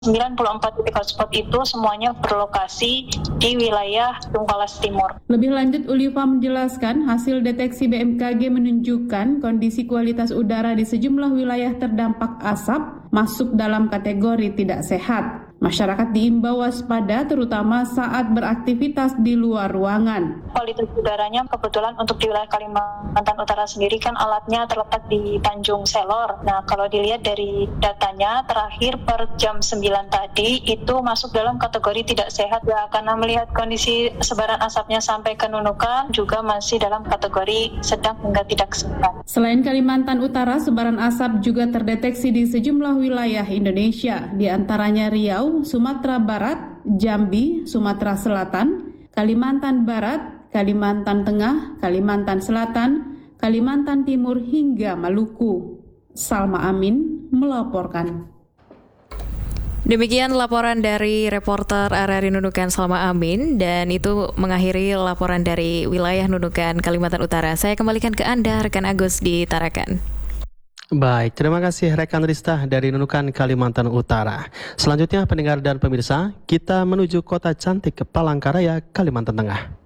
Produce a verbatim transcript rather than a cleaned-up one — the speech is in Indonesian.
sembilan puluh empat titik hotspot itu semuanya berlokasi di wilayah Bengkalas Timur. Lebih lanjut, Ulifa menjelaskan hasil deteksi B M K G menunjukkan kondisi kualitas udara di sejumlah wilayah terdampak asap masuk dalam kategori tidak sehat. Masyarakat diimbau waspada terutama saat beraktivitas di luar ruangan. Kualitas udaranya kebetulan untuk di wilayah Kalimantan Utara sendiri kan alatnya terletak di Tanjung Selor. Nah, kalau dilihat dari datanya terakhir per jam sembilan tadi itu masuk dalam kategori tidak sehat ya, karena melihat kondisi sebaran asapnya sampai ke Nunukan juga masih dalam kategori sedang hingga tidak sehat. Selain Kalimantan Utara, sebaran asap juga terdeteksi di sejumlah wilayah Indonesia, di antaranya Riau, Sumatera Barat, Jambi, Sumatera Selatan, Kalimantan Barat, Kalimantan Tengah, Kalimantan Selatan, Kalimantan Timur hingga Maluku. Salma Amin melaporkan. Demikian laporan dari reporter R R I Nunukan Salma Amin, dan itu mengakhiri laporan dari wilayah Nunukan Kalimantan Utara. Saya kembalikan ke Anda, rekan Agus di Tarakan. Baik, terima kasih rekan Rista dari Nunukan Kalimantan Utara. Selanjutnya pendengar dan pemirsa, kita menuju kota cantik Palangkaraya, Kalimantan Tengah.